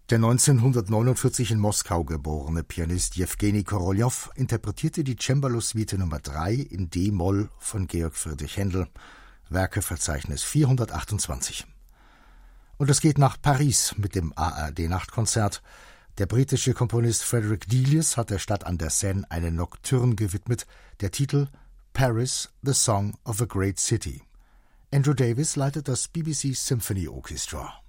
Der 1949 in Moskau geborene Pianist Jewgeni Koroljow interpretierte die Cembalo-Suite Nummer 3 in D-Moll von Georg Friedrich Händel, Werkeverzeichnis 428. Und es geht nach Paris mit dem ARD-Nachtkonzert. Der britische Komponist Frederick Delius hat der Stadt an der Seine eine Nocturne gewidmet, der Titel Paris, the Song of a Great City. Andrew Davis leitet das BBC Symphony Orchestra.